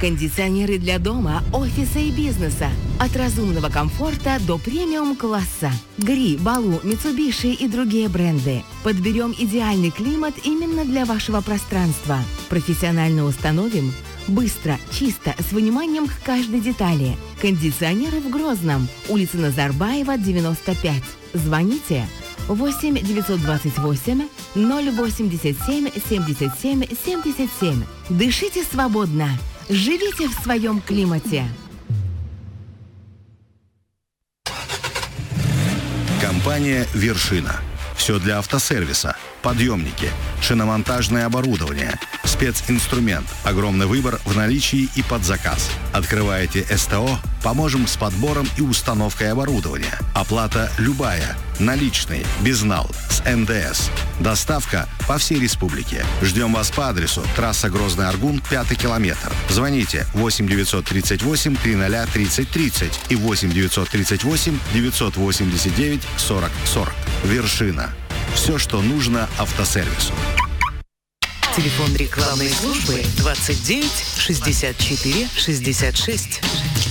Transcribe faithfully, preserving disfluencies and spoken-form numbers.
Кондиционеры для дома, офиса и бизнеса. От разумного комфорта до премиум-класса. Гри, Балу, Mitsubishi и другие бренды. Подберем идеальный климат именно для вашего пространства. Профессионально установим. Быстро, чисто, с вниманием к каждой детали. Кондиционеры в Грозном. Улица Назарбаева, девяносто пять. Звоните восемь девятьсот двадцать восемь ноль восемьдесят семь семьдесят семь семьдесят семь. Дышите свободно. Живите в своем климате. Компания «Вершина». Все для автосервиса. Подъемники, шиномонтажное оборудование, специнструмент, огромный выбор в наличии и под заказ. Открываете СТО, поможем с подбором и установкой оборудования. Оплата любая, наличные, безнал, с эн дэ эс. Доставка по всей республике. Ждем вас по адресу трасса Грозный-Аргун, пятый километр. Звоните восемь девятьсот тридцать восемь триста тридцать тридцать и восемь девятьсот тридцать восемь девятьсот восемьдесят девять сорок сорок. «Вершина». Все, что нужно автосервису. Телефон рекламной службы двадцать девять шестьдесят четыре шестьдесят шесть.